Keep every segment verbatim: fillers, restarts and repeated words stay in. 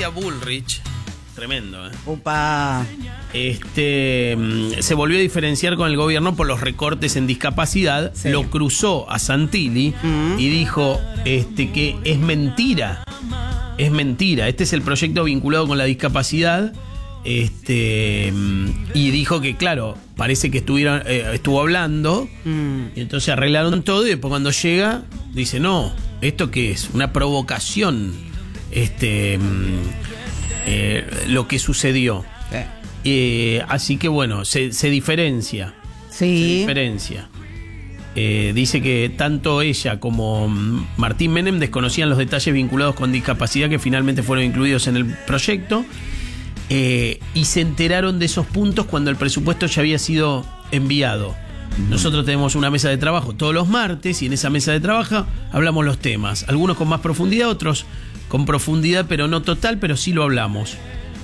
Patricia Bullrich, tremendo, ¿eh? Upa. Este, se volvió a diferenciar con el gobierno por los recortes en discapacidad, sí. Lo cruzó a Santilli uh-huh. y dijo este, que es mentira, es mentira, este es el proyecto vinculado con la discapacidad. Este y dijo que claro, parece que estuvieron eh, estuvo hablando mm. y entonces arreglaron todo y después cuando llega dice no, ¿esto qué es? Una provocación, este eh, lo que sucedió. Sí. Eh, así que bueno, se, se diferencia. Sí. Se diferencia. Eh, dice que tanto ella como Martín Menem desconocían los detalles vinculados con discapacidad que finalmente fueron incluidos en el proyecto. Eh, y se enteraron de esos puntos cuando el presupuesto ya había sido enviado. Uh-huh. Nosotros tenemos una mesa de trabajo todos los martes y en esa mesa de trabajo hablamos los temas, algunos con más profundidad, otros con profundidad pero no total, pero sí lo hablamos.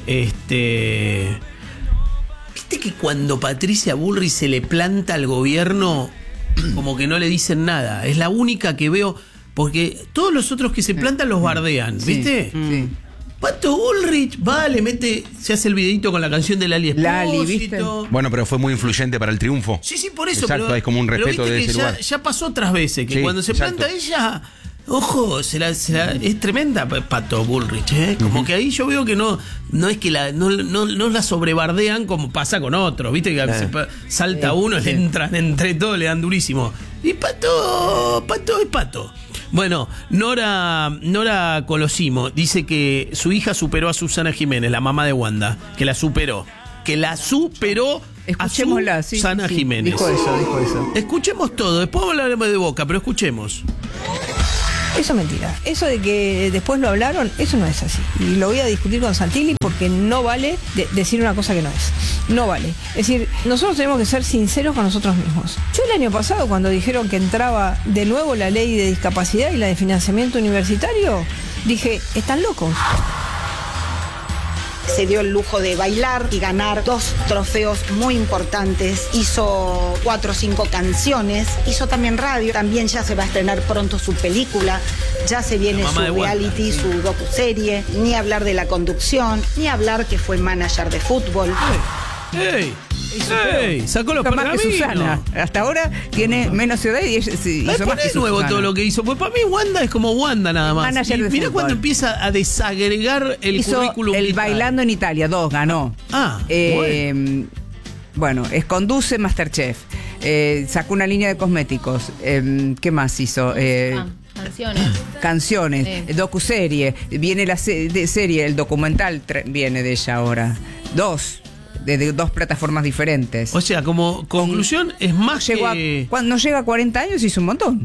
Este, viste que cuando Patricia Bullrich se le planta al gobierno como que no le dicen nada, es la única que veo, porque todos los otros que se plantan los bardean, ¿viste? Sí, sí. Pato Bullrich va, le mete, se hace el videito con la canción de Lali Espósito. Bueno, pero fue muy influyente para el triunfo. Sí, sí, por eso. Exacto, pero, hay como un respeto de ese ya, lugar. Ya pasó otras veces, que sí, cuando se exacto. planta ella, ojo, se la, se la, es tremenda Pato Bullrich, ¿eh? Como uh-huh. que ahí yo veo que no, no es que la, no, no, no la sobrebardean como pasa con otros, ¿viste? Que eh. se, salta eh, uno, sí. le entran entre todos, le dan durísimo. Y Pato, Pato es Pato. Bueno, Nora, Nora Colosimo dice que su hija superó a Susana Jiménez, la mamá de Wanda, que la superó, que la superó a Susana sí, sí, Jiménez. Dijo eso, dijo eso. Escuchemos todo, después hablaremos de Boca, pero escuchemos. Eso es mentira. Eso de que después lo hablaron, eso no es así. Y lo voy a discutir con Santilli porque no vale de- decir una cosa que no es. No vale. Es decir, nosotros tenemos que ser sinceros con nosotros mismos. Yo el año pasado, cuando dijeron que entraba de nuevo la ley de discapacidad y la de financiamiento universitario, dije, están locos. Se dio el lujo de bailar y ganar dos trofeos muy importantes. Hizo cuatro o cinco canciones. Hizo también radio. También ya se va a estrenar pronto su película. Ya se viene su reality, su docuserie. Ni hablar de la conducción. Ni hablar que fue manager de fútbol. ¡Ey! ¡Ey! Sacó los más que Susana. Hasta ahora tiene menos edad y ella sí, hizo más que es nuevo Susana. todo lo que hizo. Pues para mí Wanda es como Wanda nada más. Manager de Mira fútbol. cuando empieza a desagregar el hizo currículum. el vital. Bailando en Italia, dos ganó. Ah, eh, bueno. bueno, es conduce Masterchef. Eh, sacó una línea de cosméticos. Eh, ¿Qué más hizo? Eh, ah, canciones. Canciones, Sí. docuserie. Viene la se- de serie, el documental tre- viene de ella ahora. Dos. De, de dos plataformas diferentes. O sea, como conclusión, es más Llegó a- que... cuando llega a cuarenta años hizo un montón.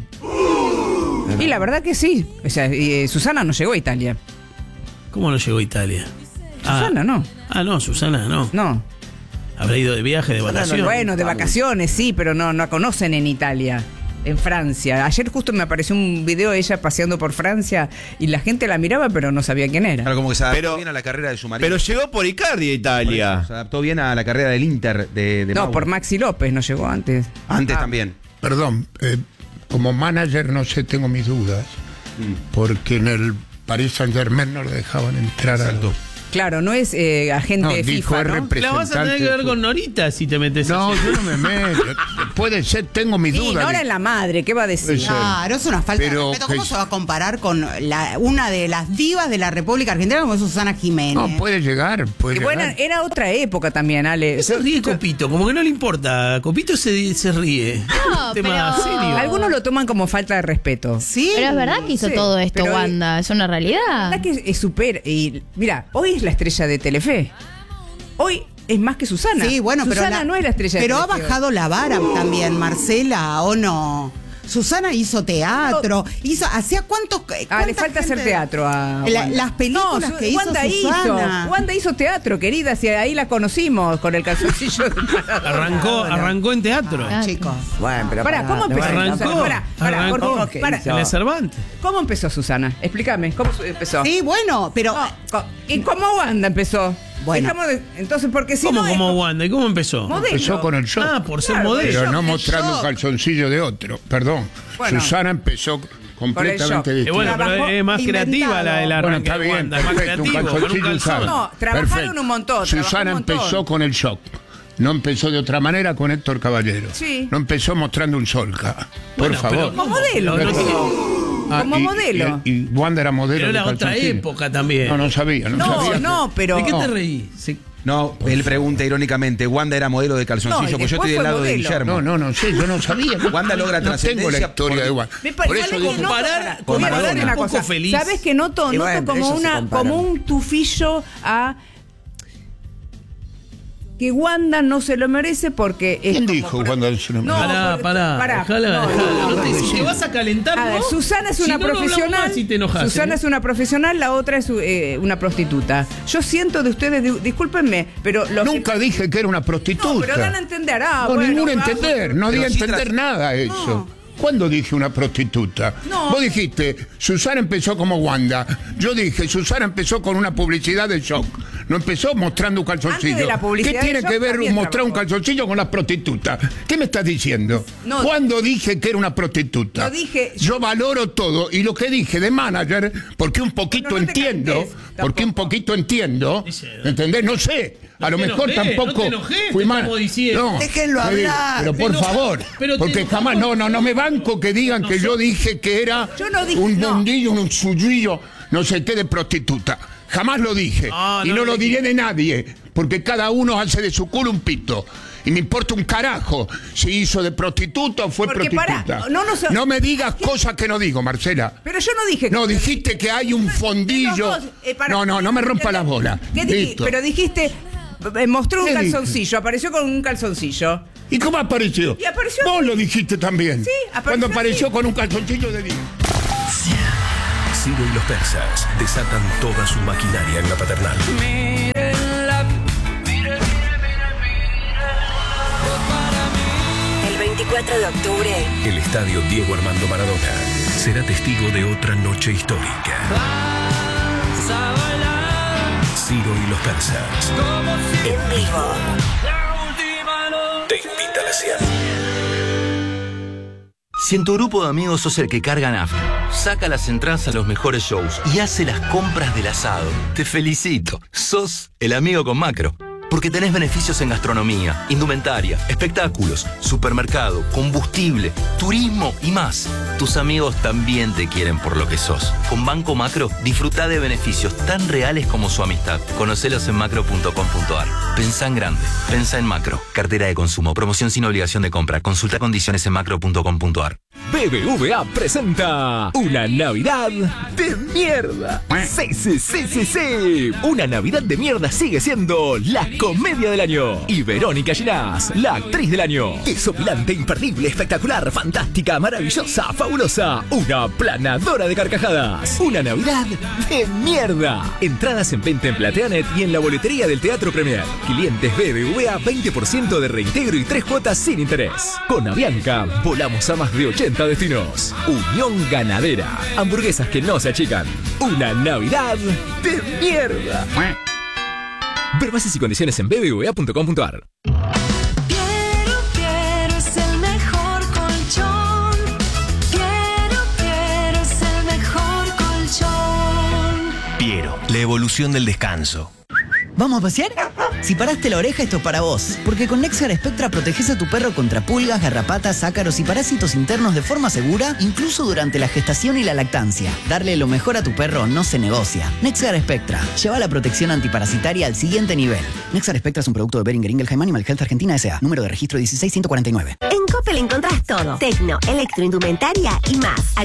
Y la verdad que sí. O sea, y, eh, Susana no llegó a Italia. ¿Cómo no llegó a Italia? Susana ah, no. Ah, no, Susana no. No. Habrá ido de viaje, de vacaciones. Bueno, de vacaciones, sí, pero no, no conocen en Italia. En Francia. Ayer justo me apareció un video de ella paseando por Francia y la gente la miraba pero no sabía quién era. Claro, como que se adaptó Pero- bien a la carrera de su marido. Pero llegó por Icardi a Italia. Se adaptó bien a la carrera del Inter de, de No, Mauro. por Maxi López no llegó antes. Antes Ah. también. Perdón, eh, como manager no sé, tengo mis dudas, Mm. porque en el Paris Saint Germain no le dejaban entrar a Exacto. los... Claro, no es eh, agente No, de dijo, FIFA, es ¿no? representante. La vas a tener que ver de con su- Norita si te metes No, así. yo no me meto. Puede ser, tengo mis Sí, dudas. Nora de- es la madre, ¿qué va a decir? Puede ser. Claro, es una falta Pero de respeto. ¿Cómo que- se va a comparar con la, una de las divas de la República Argentina como es Susana Jiménez? No, puede llegar, puede Que llegar. bueno, era otra época también, Ale. Se ríe Copito, como que no le importa. Copito se, se ríe. No, Un tema pero- serio. Algunos lo toman como falta de respeto. Sí. Pero es verdad que hizo Sí, todo esto, pero- Wanda. Es una realidad. La verdad que es súper. Y mira, hoy es la estrella de Telefe. Hoy es más que Susana. Sí, bueno, pero Susana la- no es la estrella Pero de ha Telefe. bajado la vara también, Marcela, ¿o no? Susana hizo teatro, hizo, ¿hacía cuántos? Ah, le cuánta falta hacer gente- teatro a La- Wanda. las películas No, su- que hizo Wanda Susana. hizo. Wanda hizo teatro, querida, si ahí la conocimos con el calzoncillo. Arrancó, arrancó en teatro. Ah, Chicos. Bueno, pero pará, ¿cómo empezó? Arrancó, Susana? Pará, pará, arrancó por favor, pará. en la Cervantes. ¿Cómo empezó Susana? Explícame, ¿cómo su- empezó? Sí, bueno, pero No, co- ¿Y cómo Wanda empezó? Bueno. Dejamos de- entonces, porque si ¿Cómo no es como co- Wanda? ¿Y cómo empezó? Modelo. Empezó con el shock. Ah, por ser Claro, modelo. Pero no el mostrando shock. un calzoncillo de otro, perdón. Bueno. Susana empezó completamente Eh, distinto. bueno, pero Trabajó es más inventado. creativa la del Bueno, arranque está de bien, Wanda, es más perfecto, un creativo, con un calzoncillo calzón. usado. No, trabajaron Perfecto. un montón, trabajó Susana un montón. empezó con el shock. No empezó de otra manera con Héctor Caballero. Sí. No empezó mostrando un solca. Por Bueno, favor. pero Como modelo, No, no, no, Ah, como y- modelo. Y, y Wanda era modelo. Pero de era otra calzoncillo. época también. No, no sabía. No, No, sabía. no, pero. ¿De qué te No. reí? Se- No, él pregunta irónicamente, Wanda era modelo de calzoncillo, No, y porque yo después estoy del fue lado de modelo. Guillermo. No, no, no sé, yo no sabía. Wanda logra No tengo la trascendencia historia por- de Wanda. Me pa- Por igual eso es digo, que noto- comparar pará, con voy a Maradona decir una un poco cosa. feliz. ¿Sabes que noto? Y Noto bueno, como, ellos se una, comparan. como un tufillo a que Wanda no se lo merece porque es ¿Quién como- dijo Wanda se lo No, merece? Pará, porque- pará, pará. dejala, No, dejala. no, No no, te- no. si te vas a calentar, A ver, ¿no? Susana es Si una no, no hablamos profesional. más si te enojas, Susana ¿eh? es una profesional, la otra es eh, una prostituta. Yo siento de ustedes, di- discúlpenme, pero los que- Nunca dije que era una prostituta. No, pero dan a entender. Ah, No, bueno, ningún ah, entender, no di a Pero sí entender tras- nada eso. ¿Cuándo dije una prostituta? No. Vos dijiste, Susana empezó como Wanda. Yo dije, Susana empezó con una publicidad de shock. No empezó mostrando un calzoncillo. Antes de la publicidad ¿Qué de tiene Shock que ver también mostrar un trabajó. calzoncillo con las prostitutas? ¿Qué me estás diciendo? No. ¿Cuándo dije que era una prostituta? No dije- Yo valoro todo y lo que dije de manager, porque un poquito No, no te entiendo, calentés, porque un tampoco. poquito entiendo, Dice, ¿entendés? No sé. A No lo te mejor enojé, tampoco no te enojé, fui te mal. estamos diciendo. No, Déjenlo te digo, hablar. Pero por Te enoja- favor, pero te porque enojamos. jamás, no, no, no me banco que digan que yo dije que era Yo no dije- un no. bondillo, un suyillo, no sé qué de prostituta. Jamás lo dije. No, y no no lo lo diré de nadie, porque cada uno hace de su culo un pito. Y me importa un carajo si hizo de prostituta o fue Porque prostituta. pará, no, no so- me digas cosas que no digo, Marcela. Pero yo no dije. No, dijiste que hay un fondillo. Los dos, eh, para- No, no, no me rompa las bolas. ¿Qué dijiste? Listo. Pero dijiste, eh, mostró un ¿Qué dije? calzoncillo, apareció con un calzoncillo. ¿Y cómo apareció? Y apareció Vos así. lo dijiste también. Sí, apareció Cuando apareció así. con un calzoncillo de día. Ciro y los persas desatan toda su maquinaria en la paternal. El veinticuatro de octubre, El estadio Diego Armando Maradona será testigo de otra noche histórica. Ciro y los persas en vivo. te invita a la cena. Si en tu grupo de amigos sos el que carga nafta, saca las entradas a los mejores shows y hace las compras del asado, te felicito. Sos el amigo con Macro. Porque tenés beneficios en gastronomía, indumentaria, espectáculos, supermercado, combustible, turismo y más. Tus amigos también te quieren por lo que sos. Con Banco Macro, disfruta de beneficios tan reales como su amistad. Conocelos en macro punto com punto ar. Pensá en grande. Pensá en Macro. Cartera de consumo. Promoción sin obligación de compra. Consulta condiciones en macro punto com punto ar. B B V A presenta una Navidad de mierda. Sí, sí, sí, sí, sí. Una Navidad de mierda sigue siendo la comedia del año. Y Verónica Ginás, la actriz del año. Desopilante, imperdible, espectacular, fantástica, maravillosa, fabulosa. Una planadora de carcajadas. Una Navidad de mierda. Entradas en venta en Plateanet y en la boletería del Teatro Premier. Clientes B B V A, veinte por ciento de reintegro y tres cuotas sin interés. Con Avianca, volamos a más de ochenta destinos. Unión Ganadera. Hamburguesas que no se achican. Una Navidad de mierda. Ver bases y condiciones en b b v a punto com punto ar. Piero, Piero es el mejor colchón. Piero, Piero es el mejor colchón. Piero, la evolución del descanso. ¿Vamos a pasear? Si paraste la oreja, esto es para vos. Porque con Nexar Spectra proteges a tu perro contra pulgas, garrapatas, ácaros y parásitos internos de forma segura, incluso durante la gestación y la lactancia. Darle lo mejor a tu perro no se negocia. Nexar Spectra. Lleva la protección antiparasitaria al siguiente nivel. Nexar Spectra es un producto de Boehringer Ingelheim Animal Health Argentina S A. Número de registro dieciséis ciento cuarenta y nueve. En Coppel encontrás todo. Tecno, electroindumentaria y más.